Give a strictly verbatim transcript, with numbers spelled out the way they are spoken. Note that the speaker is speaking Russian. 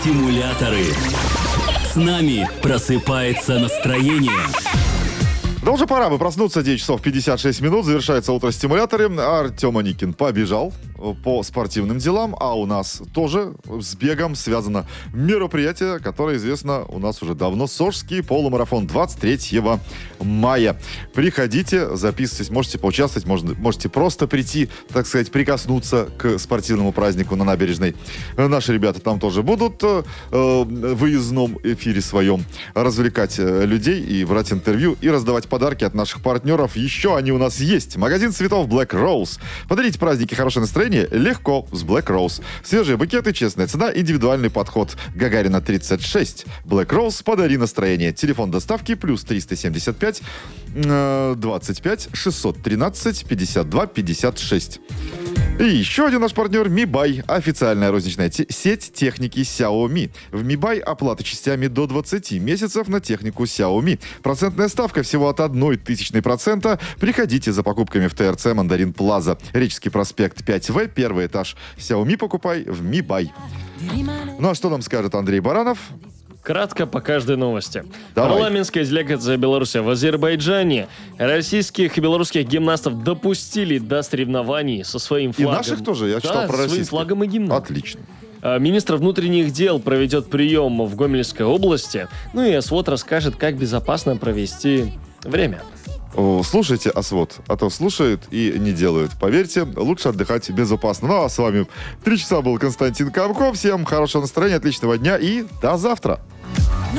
Стимуляторы. С нами просыпается настроение. Да уже пора бы проснуться. девять часов пятьдесят шесть минут. Завершается утро стимуляторы. Артем Аникин побежал по спортивным делам, а у нас тоже с бегом связано мероприятие, которое известно у нас уже давно. Сожский полумарафон двадцать третьего мая. Приходите, записывайтесь, можете поучаствовать, можете, можете просто прийти, так сказать, прикоснуться к спортивному празднику на набережной. Наши ребята там тоже будут э, в выездном эфире своем развлекать людей и брать интервью и раздавать подарки от наших партнеров. Еще они у нас есть. Магазин цветов Black Rose. Подарите праздники хорошее настроение легко с Black Rose. Свежие букеты, честная цена, индивидуальный подход. Гагарина тридцать шесть. Black Rose, подари настроение. Телефон доставки плюс триста семьдесят пять двадцать пять шестьсот тринадцать пятьдесят два пятьдесят шесть. И еще один наш партнер Mi Buy. Официальная розничная те- сеть техники Xiaomi. В Mi Buy оплата частями до двадцати месяцев на технику Xiaomi. Процентная ставка всего от одной тысячной процента. Приходите за покупками в ТРЦ Мандарин Плаза. Реческий проспект пять В, первый этаж. Xiaomi покупай в Mi Buy. Ну а что нам скажет Андрей Баранов? Кратко по каждой новости. Давай. Парламентская делегация Беларуси в Азербайджане. Российских и белорусских гимнастов допустили до соревнований со своим флагом. И наших тоже? Я читал да, про своим российских. флагом и гимном. Отлично. А, Министр внутренних дел проведет прием в Гомельской области. Ну и СВОТ расскажет, как безопасно провести время. О, слушайте ОСВОТ, а то слушают и не делают. Поверьте, лучше отдыхать безопасно. Ну а с вами три часа был Константин Комков. Всем хорошего настроения, отличного дня и до завтра.